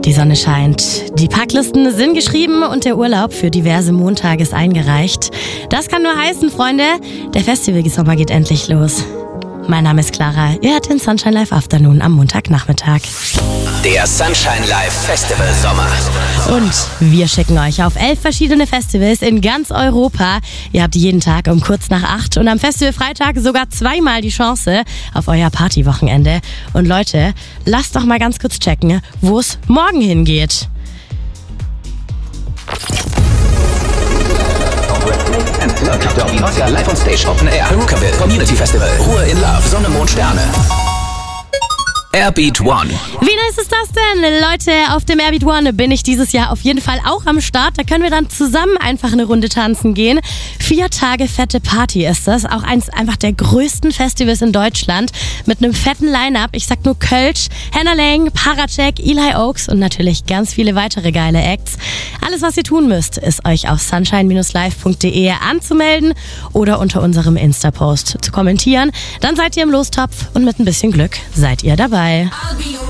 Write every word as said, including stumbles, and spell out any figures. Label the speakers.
Speaker 1: Die Sonne scheint, die Packlisten sind geschrieben und der Urlaub für diverse Montage ist eingereicht. Das kann nur heißen, Freunde, der Festivalsommer geht endlich los. Mein Name ist Clara, ihr hört den Sunshine Live Afternoon am Montagnachmittag.
Speaker 2: Der Sunshine Live Festival Sommer.
Speaker 1: Und wir schicken euch auf elf verschiedene Festivals in ganz Europa. Ihr habt jeden Tag um kurz nach acht und am Festival Freitag sogar zweimal die Chance auf euer Partywochenende. Und Leute, lasst doch mal ganz kurz checken, wo es morgen hingeht.
Speaker 2: Live on Stage, Open Air, Perukaville, Community Festival, Ruhe in Love, Sonne, Mond, Sterne. Airbeat One.
Speaker 1: Wie nice ist das denn? Leute, auf dem Airbeat One bin ich dieses Jahr auf jeden Fall auch am Start. Da können wir dann zusammen einfach eine Runde tanzen gehen. Vier Tage fette Party ist das. Auch eins einfach der größten Festivals in Deutschland. Mit einem fetten Line-Up. Ich sag nur Kölsch, Hannah Lang, Paracek, Eli Oaks und natürlich ganz viele weitere geile Acts. Alles, was ihr tun müsst, ist euch auf sunshine dash live punkt de anzumelden oder unter unserem Insta-Post zu kommentieren. Dann seid ihr im Lostopf und mit ein bisschen Glück seid ihr dabei.